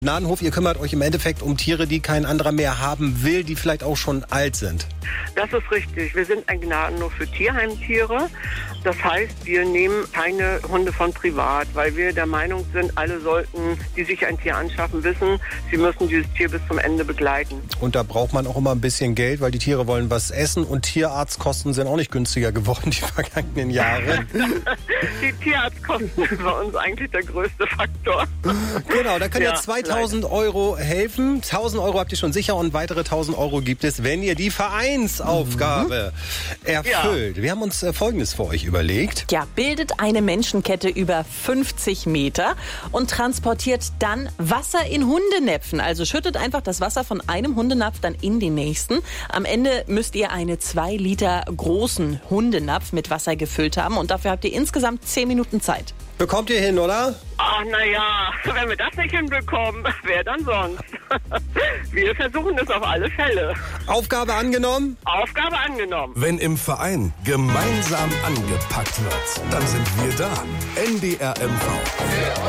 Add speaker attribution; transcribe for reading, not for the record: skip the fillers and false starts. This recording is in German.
Speaker 1: Nahenhof, ihr kümmert euch im Endeffekt um Tiere, die kein anderer mehr haben will, die vielleicht auch schon alt sind.
Speaker 2: Das ist richtig. Wir sind ein Gnadenhof für Tierheimtiere. Das heißt, wir nehmen keine Hunde von privat, weil wir der Meinung sind, alle sollten, die sich ein Tier anschaffen, wissen, sie müssen dieses Tier bis zum Ende begleiten.
Speaker 1: Und da braucht man auch immer ein bisschen Geld, weil die Tiere wollen was essen und Tierarztkosten sind auch nicht günstiger geworden die vergangenen Jahre.
Speaker 2: Die Tierarztkosten sind bei uns eigentlich der größte Faktor.
Speaker 1: Genau, da können ja 2.000 Euro helfen. 1.000 Euro habt ihr schon sicher und weitere 1.000 Euro gibt es, wenn ihr die Vereinsaufgabe erfüllt. Ja. Wir haben uns Folgendes für euch überlegt.
Speaker 3: Ja, bildet eine Menschenkette über 50 Meter und transportiert dann Wasser in Hundenäpfen. Also schüttet einfach das Wasser von einem Hundenapf dann in den nächsten. Am Ende müsst ihr einen 2 Liter großen Hundenapf mit Wasser gefüllt haben und dafür habt ihr insgesamt 10 Minuten Zeit.
Speaker 1: Bekommt ihr hin, oder?
Speaker 2: Ach, naja, wenn wir das nicht hinbekommen, wer dann sonst? Wir versuchen es auf alle Fälle.
Speaker 1: Aufgabe angenommen?
Speaker 2: Aufgabe angenommen.
Speaker 4: Wenn im Verein gemeinsam angepackt wird, dann sind wir da. NDR MV.